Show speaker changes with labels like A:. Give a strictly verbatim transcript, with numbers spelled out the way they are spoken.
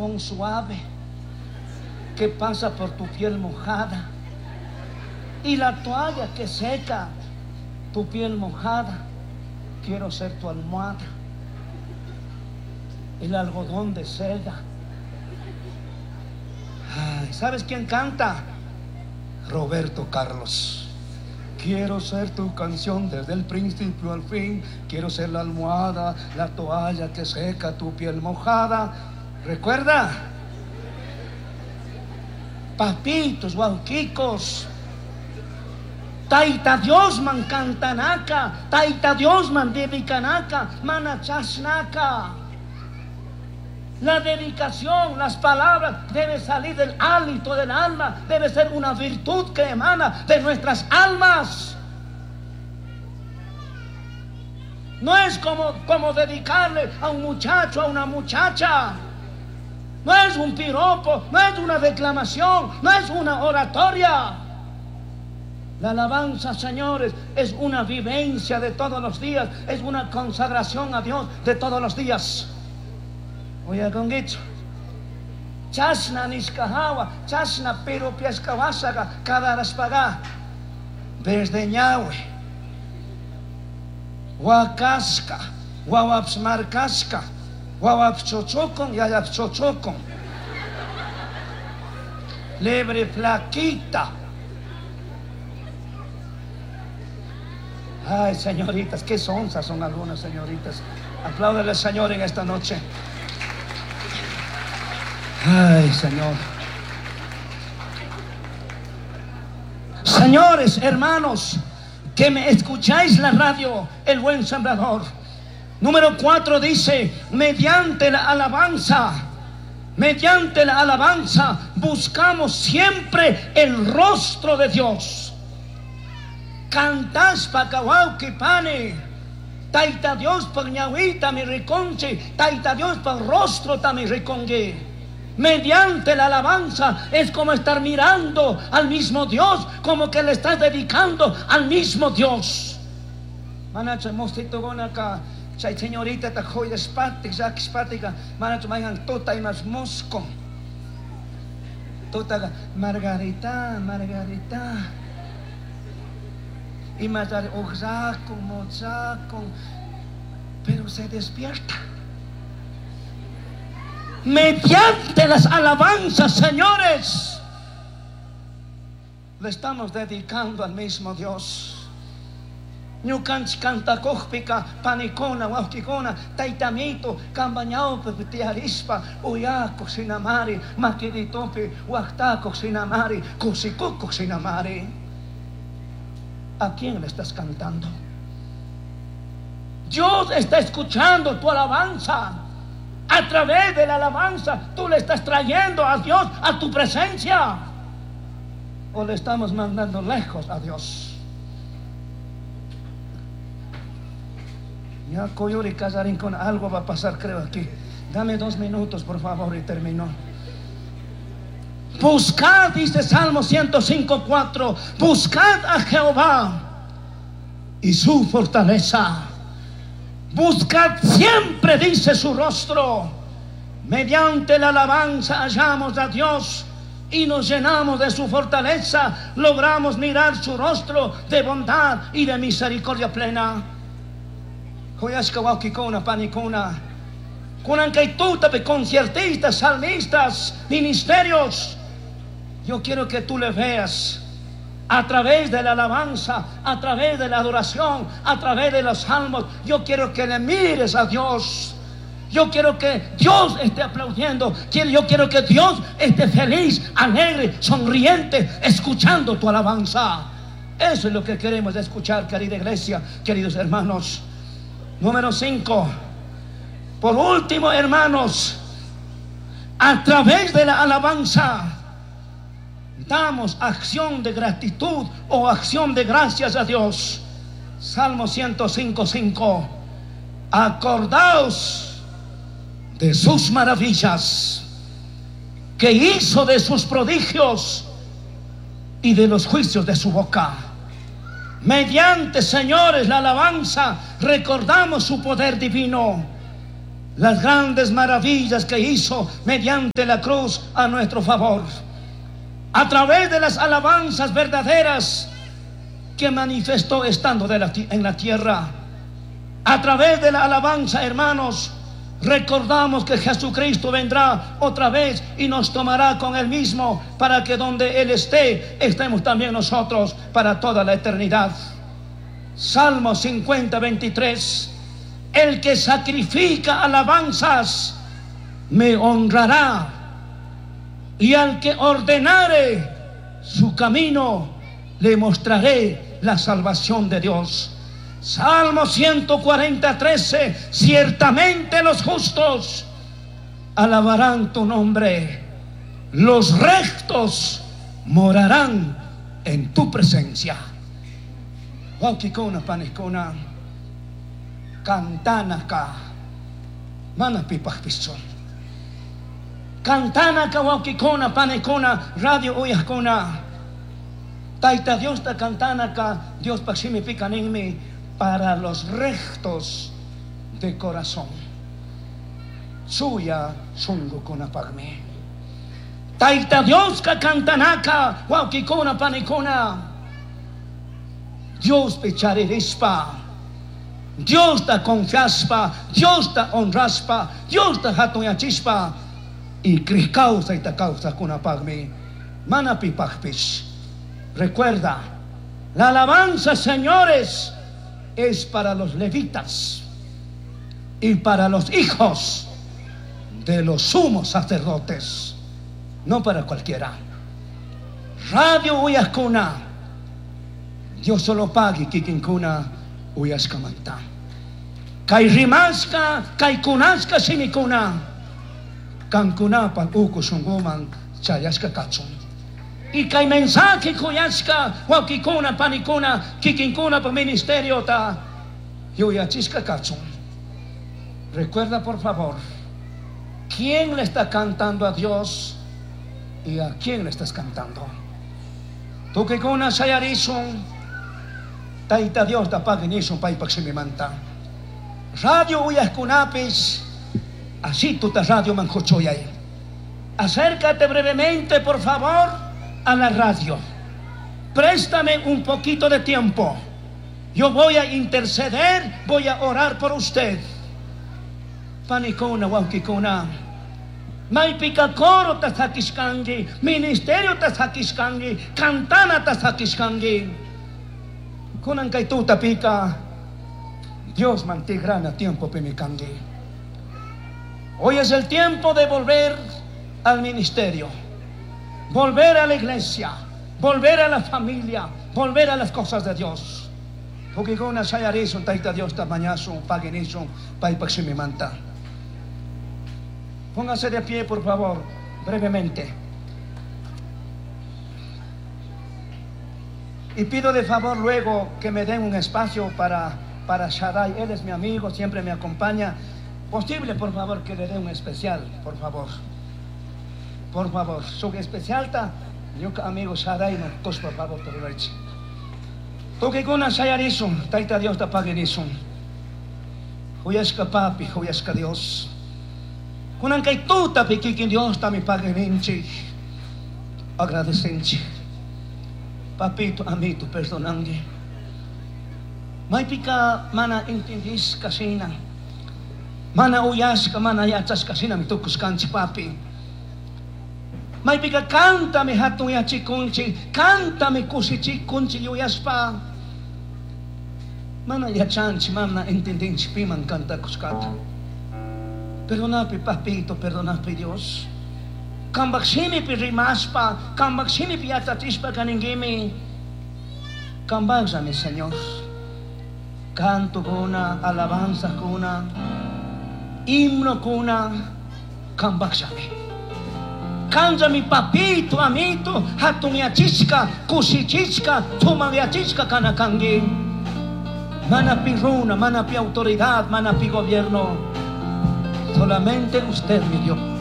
A: jabón suave que pasa por tu piel mojada, y la toalla que seca tu piel mojada. Quiero ser tu almohada, el algodón de seda. Ay, ¿sabes quién canta? Roberto Carlos. Quiero ser tu canción desde el principio al fin. Quiero ser la almohada, la toalla que seca tu piel mojada. ¿Recuerda? Papitos, guauquicos. Taita Dios man cantanaka, Taita Dios man dedicanaka, manachasnaka. La dedicación, las palabras debe salir del hálito del alma, debe ser una virtud que emana de nuestras almas. No es como, como dedicarle a un muchacho, a una muchacha. No es un piropo, no es una declamación, no es una oratoria. La alabanza, señores, es una vivencia de todos los días, es una consagración a Dios de todos los días. Oye, Gonguito, chasna niskahawa, chasna pero piascawasaga, cada raspaga, desde ñahue, huacasca, huawapsmarcasca, huawapchochocon y ayapchochocon, lebre flaquita. Ay, señoritas, qué sonzas son algunas señoritas. Apláudele al Señor en esta noche. Ay, Señor. Señores, hermanos, que me escucháis la radio, El Buen Sembrador. Número cuatro dice: mediante la alabanza, mediante la alabanza buscamos siempre el rostro de Dios. Cantas pa kawauki pane, Taita Dios pa ñahuita mi riconche, Taita Dios pa rostro ta mi ricongue. Mediante la alabanza es como estar mirando al mismo Dios, como que le estás dedicando al mismo Dios. Manacha mostito gonaka, chay señorita ta joya spatik, jak spatika, manacha mayan tota y más mosco. Tota Margarita, Margarita. Y matar oxaco, mozaco, pero se despierta. Mediante las alabanzas, señores, le estamos dedicando al mismo Dios. Ñucanch canta cójpica, panicona, huasquicona, taitamito, cambañao, pepitiarispa, uyaco, sinamari, maquiritopi, huactaco, sinamari, cosicoco, sinamari. ¿A quién le estás cantando? Dios está escuchando tu alabanza. A través de la alabanza tú le estás trayendo a Dios a tu presencia, o le estamos mandando lejos a Dios. Ya Coyuri Casarín, con algo va a pasar, creo, aquí. Dame dos minutos, por favor, y termino. Buscad, dice Salmo ciento cinco, cuatro, buscad a Jehová y su fortaleza. Buscad siempre, dice, su rostro. Mediante la alabanza hallamos a Dios y nos llenamos de su fortaleza. Logramos mirar su rostro de bondad y de misericordia plena. Joyascawakikona, panicona, kunankaituta, conciertistas, salmistas, ministerios. Yo quiero que tú le veas a través de la alabanza, a través de la adoración, a través de los salmos. Yo quiero que le mires a Dios. Yo quiero que Dios esté aplaudiendo. Yo quiero que Dios esté feliz, alegre, sonriente, escuchando tu alabanza. Eso es lo que queremos escuchar, querida iglesia, queridos hermanos. Número cinco. Por último, hermanos, a través de la alabanza damos acción de gratitud o acción de gracias a Dios. Salmo ciento cinco, cinco. Acordaos de sus maravillas, que hizo, de sus prodigios y de los juicios de su boca. Mediante, señores, la alabanza recordamos su poder divino. las grandes maravillas que hizo mediante la cruz a nuestro favor, a través de las alabanzas verdaderas que manifestó estando de la, en la tierra. A través de la alabanza, hermanos, recordamos que Jesucristo vendrá otra vez y nos tomará con Él mismo, para que donde Él esté, estemos también nosotros para toda la eternidad. Salmo cincuenta, veintitrés: el que sacrifica alabanzas me honrará, y al que ordenare su camino le mostraré la salvación de Dios. Salmo ciento cuarenta, trece: ciertamente los justos alabarán tu nombre, los rectos morarán en tu presencia. Waukikona panikona kantanaka manapipakpison. Kantanaka waukikona panikona radio uyakona. Taita Dios ta kantanaka Dios paksimi pikaningmi para los rectos de corazón. Suya sungo kona pagmi. Taita Dios ka kantanaka waukikona panikona. Dios pecharerispa, Dios ta confiaspa, Dios ta honraspa, Dios ta hatoyachispa, y cris causa y ta causa kuna pagmi manapipagpis. Recuerda, la alabanza, señores, es para los levitas y para los hijos de los sumos sacerdotes, no para cualquiera. Radio Uyascuna, Dios solo pague kikinkuna uyaskamanta. Kai rimaska, kai kunaska sinikuna, kankuna pan uko sunguman chayaska katsun. Y kai mensaje kuyaska, wakikuna panikuna, kikinkuna pa ministerio ta yuyachiska katsun. Recuerda, por favor, quién le está cantando a Dios y a quién le estás cantando. Tú que con sayarizon Taita Dios ta paginison pa ipagsimimanta. Radio Uyaskunapis, así tu ta radio manjochoyay. Acércate brevemente, por favor, a la radio. Préstame un poquito de tiempo. Yo voy a interceder, voy a orar por usted. Panikona, waukikona. Maipika coro ta sakiskangi, ministerio ta sakiskangi, cantana ta sakiskangi. Kunan kay tuta pika, Dios mantigrana tiempo pimikangi. Hoy es el tiempo de volver al ministerio, volver a la iglesia, volver a la familia, volver a las cosas de Dios. Porque con una sayarison taita Dios ta mañazo, paginison, paipaksimimanta. Póngase de pie, por favor, brevemente. Y pido de favor luego que me den un espacio para, para Shaddai. Él es mi amigo, siempre me acompaña. Posible, por favor, que le dé un especial, por favor. Por favor, su especial ta, yo amigo Shaddai, no, tos por favor, te lo he dicho. Tú que con una sayarizum, taita Dios ta pagirizum. Huyaska papi, huyaska Dios. Kunan kay tuta pikikin Dios ta mi pagirinchi. Agradecenchi. Papito, amito, perdonangi. May pika mana intindis kasina. Mana uyas ka mana yatsas kasina mitukus kanchi papi. May pika kanta mi hatong yachi kunchi, kanta mi kusichi kunchi uyas pa. Mana yachanchi, mana intindinchi piman kanta kuskata. Perdonapi papito, perdonapi Dios. Kambaksimi pi rimaspa, kambaksimi pi atatispa kaningimi. Kambaksami, Señor. Canto kuna, alabanza kuna, himno kuna, kambaksami. Kanjami papito, amito, hatumiachiska, kusichiska, tumaviachiska kanakangi. Mana pi runa, mana pi autoridad, mana pi gobierno. Solamente usted, mi Dios.